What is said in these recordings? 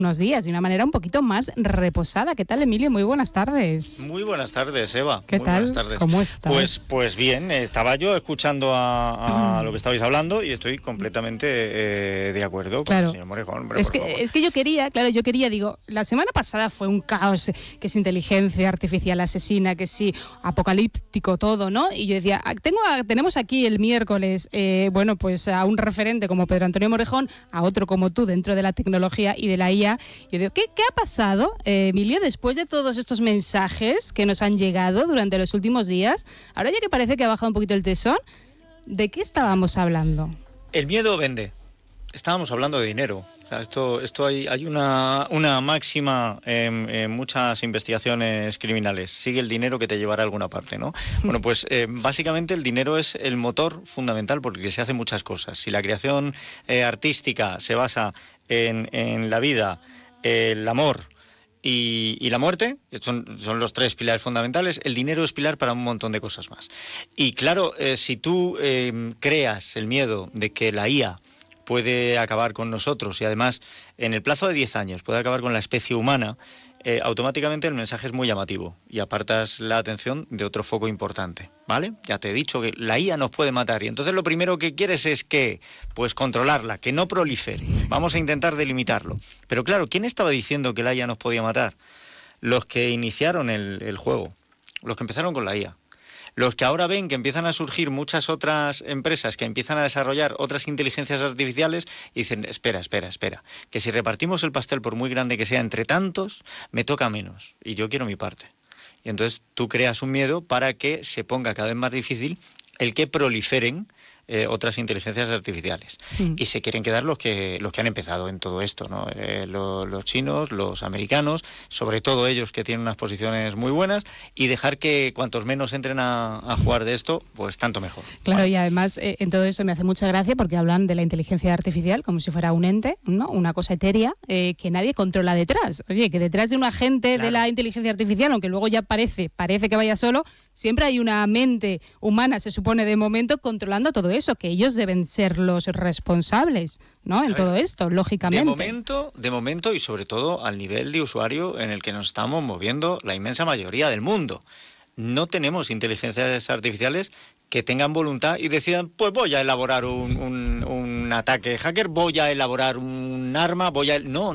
unos días de una manera un poquito más reposada. ¿Qué tal, Emilio? Muy buenas tardes. Muy buenas tardes, Eva. ¿Qué Muy tal? Buenas tardes. ¿Cómo estás? Pues bien, estaba yo escuchando a lo que estabais hablando y estoy completamente de acuerdo con el señor Morejón. Hombre, es que yo quería, digo, la semana pasada fue un caos, que es inteligencia artificial asesina, que sí, apocalíptico todo, ¿no? Y yo decía, tenemos aquí el miércoles, bueno, pues a un referente como Pedro Antonio Morejón, a otro como tú dentro de la tecnología y de la IA. Yo digo, ¿qué ha pasado, Emilio, después de todos estos mensajes que nos han llegado durante los últimos días? Ahora ya que parece que ha bajado un poquito el tesón, ¿de qué estábamos hablando? El miedo vende. Estábamos hablando de dinero. O sea, esto hay una máxima en muchas investigaciones criminales. Sigue el dinero que te llevará a alguna parte, ¿no? Bueno, pues básicamente el dinero es el motor fundamental porque se hacen muchas cosas. Si la creación artística se basa en la vida, el amor y la muerte, son los tres pilares fundamentales, el dinero es pilar para un montón de cosas más. Y claro, si tú creas el miedo de que la IA puede acabar con nosotros y además en el plazo de 10 años puede acabar con la especie humana, automáticamente el mensaje es muy llamativo y apartas la atención de otro foco importante, ¿vale? Ya te he dicho que la IA nos puede matar y entonces lo primero que quieres es que, pues controlarla, que no prolifere. Vamos a intentar delimitarlo. Pero claro, ¿quién estaba diciendo que la IA nos podía matar? Los que iniciaron el juego, los que empezaron con la IA. Los que ahora ven que empiezan a surgir muchas otras empresas que empiezan a desarrollar otras inteligencias artificiales y dicen, espera, que si repartimos el pastel por muy grande que sea entre tantos, me toca menos y yo quiero mi parte. Y entonces tú creas un miedo para que se ponga cada vez más difícil el que proliferen otras inteligencias artificiales. Y se quieren quedar los que han empezado en todo esto, ¿no? Los chinos, los americanos, sobre todo ellos que tienen unas posiciones muy buenas, y dejar que cuantos menos entren a jugar de esto, pues tanto mejor. Claro, y además en todo eso me hace mucha gracia porque hablan de la inteligencia artificial como si fuera un ente, ¿no? Una cosa etérea que nadie controla detrás. Oye, que detrás de un agente de la inteligencia artificial, aunque luego ya parece que vaya solo, siempre hay una mente humana, se supone de momento, controlando todo eso, que ellos deben ser los responsables, ¿no? En todo esto, lógicamente. De momento y sobre todo al nivel de usuario en el que nos estamos moviendo la inmensa mayoría del mundo. No tenemos inteligencias artificiales que tengan voluntad y decidan, pues voy a elaborar un ataque hacker, voy a elaborar un arma, No.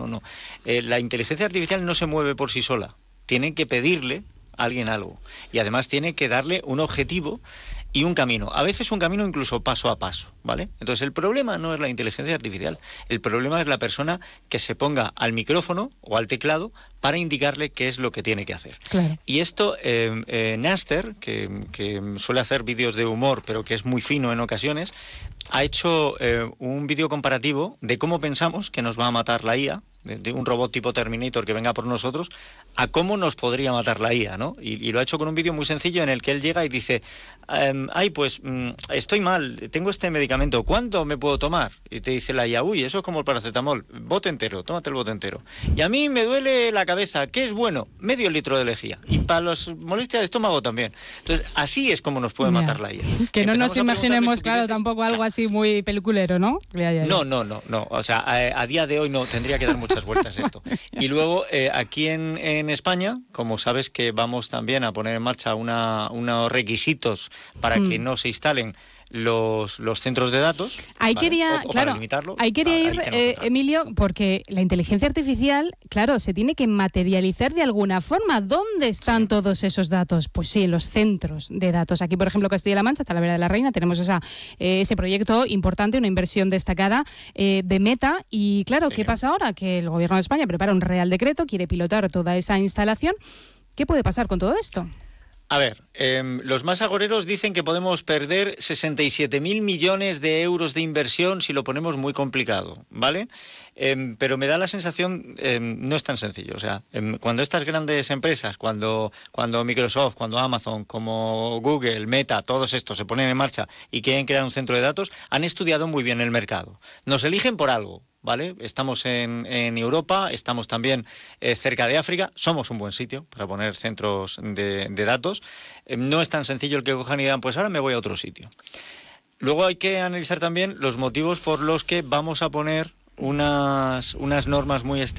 La inteligencia artificial no se mueve por sí sola. Tienen que pedirle a alguien algo. Y además tiene que darle un objetivo y un camino. A veces un camino incluso paso a paso, ¿vale? Entonces el problema no es la inteligencia artificial. El problema es la persona que se ponga al micrófono o al teclado para indicarle qué es lo que tiene que hacer. Claro. Y esto, Napster, que suele hacer vídeos de humor, pero que es muy fino en ocasiones, ha hecho un vídeo comparativo de cómo pensamos que nos va a matar la IA, de un robot tipo Terminator que venga por nosotros, a cómo nos podría matar la IA, ¿no? Y lo ha hecho con un vídeo muy sencillo en el que él llega y dice, estoy mal, tengo este medicamento, ¿cuánto me puedo tomar? Y te dice la IA, eso es como el paracetamol, bote entero, tómate el bote entero. Y a mí me duele la cabeza, ¿qué es bueno? Medio litro de lejía. Y para las molestias de estómago también. Entonces, así es como nos puede matar la IA. Que no nos imaginemos, claro, tampoco algo así muy peliculero, ¿no? No. O sea, a día de hoy no, tendría que dar muchas vueltas esto. Y luego, aquí en España, como sabes que vamos también a poner en marcha unos requisitos para que no se instalen los centros de datos. Ahí quería ir, Emilio, porque la inteligencia artificial, claro, se tiene que materializar de alguna forma. ¿Dónde están todos esos datos? Pues sí, en los centros de datos. Aquí, por ejemplo, Castilla-La Mancha, Talavera de la Reina, tenemos ese proyecto importante, una inversión destacada de Meta. Y claro, ¿qué pasa ahora? Que el Gobierno de España prepara un Real Decreto, quiere pilotar toda esa instalación. ¿Qué puede pasar con todo esto? A ver, los más agoreros dicen que podemos perder 67.000 millones de euros de inversión si lo ponemos muy complicado, ¿vale? Pero me da la sensación, no es tan sencillo. O sea, cuando estas grandes empresas, cuando Microsoft, cuando Amazon, como Google, Meta, todos estos se ponen en marcha y quieren crear un centro de datos, han estudiado muy bien el mercado. Nos eligen por algo, ¿vale? Estamos en Europa, estamos también cerca de África, somos un buen sitio para poner centros de datos. No es tan sencillo el que cojan y digan, pues ahora me voy a otro sitio. Luego hay que analizar también los motivos por los que vamos a poner unas normas muy